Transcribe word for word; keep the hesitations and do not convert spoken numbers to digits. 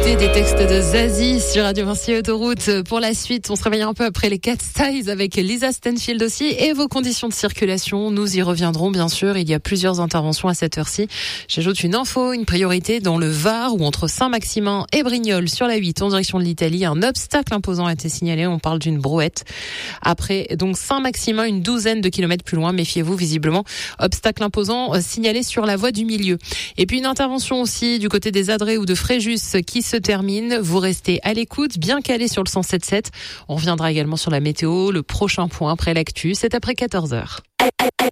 Écoutez des textes de Zazie sur Radio Vinci Autoroute. Pour la suite, on se réveille un peu après les Cat Styles avec Lisa Stanfield aussi et vos conditions de circulation. Nous y reviendrons bien sûr. Il y a plusieurs interventions à cette heure-ci. J'ajoute une info, une priorité dans le Var ou entre Saint-Maximin et Brignoles sur la huit en direction de l'Italie. Un obstacle imposant a été signalé. On parle d'une brouette. Après, donc Saint-Maximin, une douzaine de kilomètres plus loin. Méfiez-vous visiblement. Obstacle imposant signalé sur la voie du milieu. Et puis une intervention aussi du côté des Adrets ou de Fréjus qui se termine. Vous restez à l'écoute, bien calé sur le cent sept sept. On reviendra également sur la météo, le prochain point après l'actu. C'est après quatorze heures.